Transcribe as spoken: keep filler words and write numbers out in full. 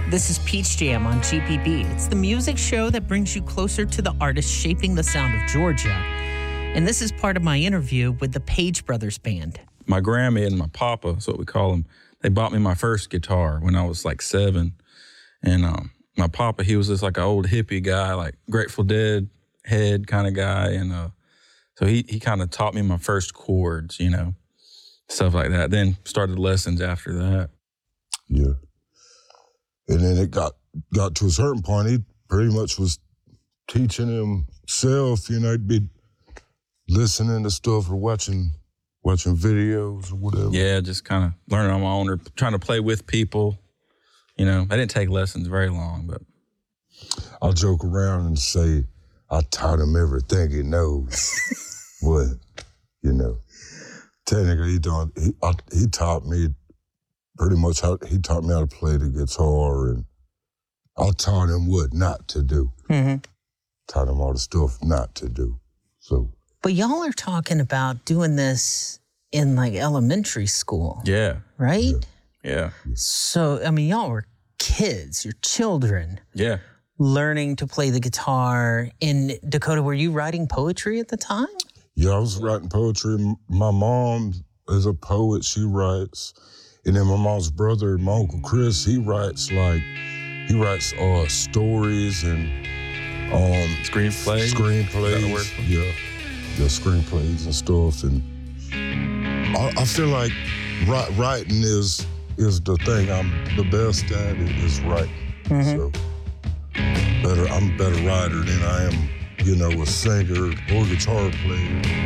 This is Peach Jam on G P B. It's the music show that brings you closer to the artists shaping the sound of Georgia. And this is part of my interview with the Page Brothers Band. My Grammy and my papa, that's what we call them, they bought me my first guitar when I was like seven. And um, my papa, he was just like an old hippie guy, like Grateful Dead head kind of guy. And uh, so he, he kind of taught me my first chords, you know, stuff like that. Then started lessons after that. Yeah. And then it got got to a certain point, he pretty much was teaching himself, you know, he'd be listening to stuff or watching watching videos or whatever. Yeah, just kind of learning on my own or trying to play with people. You know, I didn't take lessons very long, but. I'll joke around and say, I taught him everything he knows. But, you know, technically he, don't, he, I, he taught me pretty much how, he taught me how to play the guitar, and I taught him what not to do. Mm-hmm. Taught him all the stuff not to do, so. But y'all are talking about doing this in like elementary school. Yeah. Right? Yeah. yeah. So, I mean, y'all were kids, you're children. Yeah. Learning to play the guitar. In Dakota, were you writing poetry at the time? Yeah, I was writing poetry. My mom is a poet, she writes. And then my mom's brother, my Uncle Chris, he writes like, he writes uh, stories and um, screenplays. Screenplays. Yeah. Yeah, screenplays and stuff. And I, I feel like ri- writing is is the thing I'm the best at. It is writing. Mm-hmm. So better, I'm a better writer than I am, you know, a singer or guitar player.